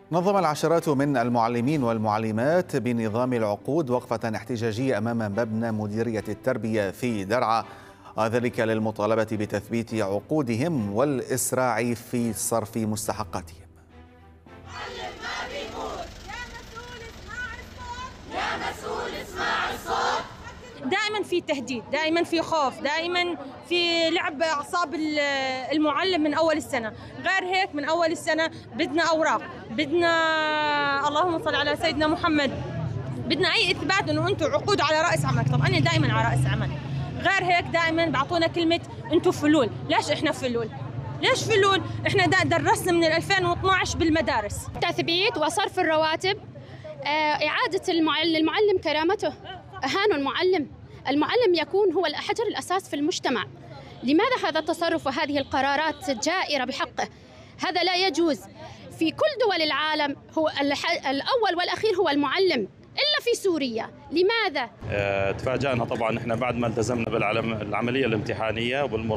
نظم العشرات من المعلمين والمعلمات بنظام العقود وقفة احتجاجية أمام مبنى مديرية التربية في درعا، ذلك للمطالبة بتثبيت عقودهم والإسراع في صرف مستحقاتهم. دائما في تهديد، دائما في خوف، دائما في لعب اعصاب المعلم من اول السنه. غير هيك من اول السنه بدنا اوراق، بدنا اللهم صل على سيدنا محمد، بدنا اي اثبات انه انتم عقود على راس عمل. طب انا دائما على راس عمل. غير هيك دائما بعطونا كلمه انتم فلول. ليش احنا فلول؟ ليش فلول؟ احنا درسنا من 2012 بالمدارس. تثبيت وصرف الرواتب، اعاده المعلم كرامته. اهانوا المعلم يكون هو الحجر الأساس في المجتمع. لماذا هذا التصرف وهذه القرارات الجائرة بحقه؟ هذا لا يجوز. في كل دول العالم هو الأول والأخير هو المعلم، إلا في سوريا. لماذا؟ تفاجأنا طبعا احنا بعد ما التزمنا بالعملية الامتحانية